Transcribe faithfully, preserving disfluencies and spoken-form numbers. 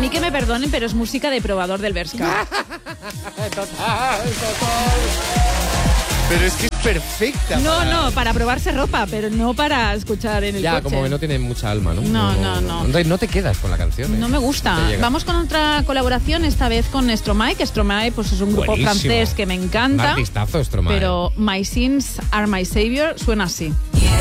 mí que me perdonen, pero es música de probador del Bershka. Total, total. Pero es que es perfecta. No, para... no, para probarse ropa, pero no para escuchar en el ya, coche. como que no tiene mucha alma, ¿no? No, no, no. Entonces no te quedas con la canción. ¿eh? No me gusta. Vamos con otra colaboración, esta vez con Stromae, que Stromae pues, es un grupo Buenísimo. francés que me encanta. Un artistazo, Stromae. Pero My Sins Are My Savior suena así.